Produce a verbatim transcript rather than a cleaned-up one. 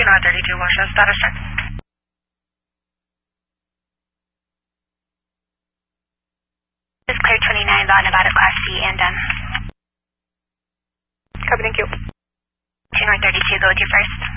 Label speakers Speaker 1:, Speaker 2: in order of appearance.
Speaker 1: R thirty-two, what's your status check?
Speaker 2: This is Clear twenty-nine, Law Nevada Class C and M.
Speaker 1: Copy, thank you.
Speaker 2: two R thirty-two, go with you first.